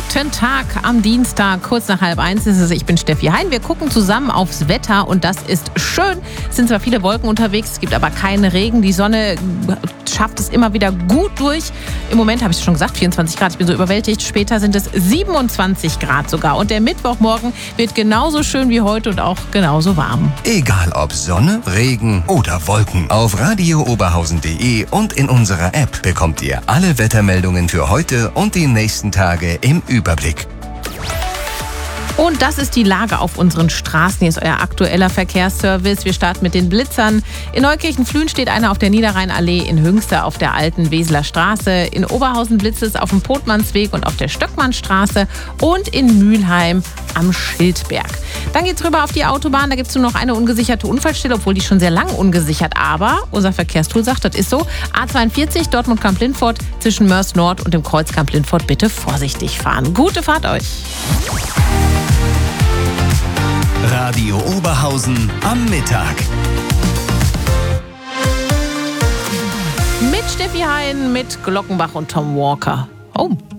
Guten Tag am Dienstag, kurz nach 12:30 ist es. Ich bin Steffi Hein. Wir gucken zusammen aufs Wetter und das ist schön. Es sind zwar viele Wolken unterwegs, es gibt aber keinen Regen. Die Sonne schafft es immer wieder gut durch. Im Moment habe ich es schon gesagt, 24 Grad. Ich bin so überwältigt. Später sind es 27 Grad sogar. Und der Mittwochmorgen wird genauso schön wie heute und auch genauso warm. Egal ob Sonne, Regen oder Wolken. Auf radiooberhausen.de und in unserer App bekommt ihr alle Wettermeldungen für heute und die nächsten Tage im Überblick. Und das ist die Lage auf unseren Straßen. Hier ist euer aktueller Verkehrsservice. Wir starten mit den Blitzern. In Neukirchen-Flühen steht einer auf der Niederrheinallee, in Hünste auf der alten Weseler Straße. In Oberhausen blitzt es auf dem Potmannsweg und auf der Stöckmannstraße. Und in Mülheim am Schildberg. Dann geht's rüber auf die Autobahn. Da gibt es nur noch eine ungesicherte Unfallstelle, obwohl die schon sehr lang ungesichert. Aber unser Verkehrstool sagt, das ist so. A42 Dortmund-Kamp-Lindfort zwischen Mörs Nord und dem Kreuz Kamp-Lindfort bitte vorsichtig fahren. Gute Fahrt euch. Radio Oberhausen am Mittag. Mit Steffi Hein, mit Glockenbach und Tom Walker. Oh.